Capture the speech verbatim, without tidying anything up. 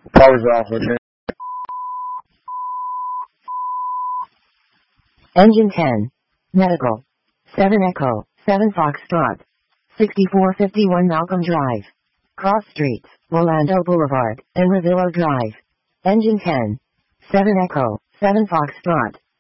Power's off, okay? Engine ten. Medical. seven Echo, seven Foxtrot. sixty-four fifty-one Malcolm Drive. Cross Streets, Orlando Boulevard, and Revillo Drive. Engine ten. seven Echo, seven Foxtrot.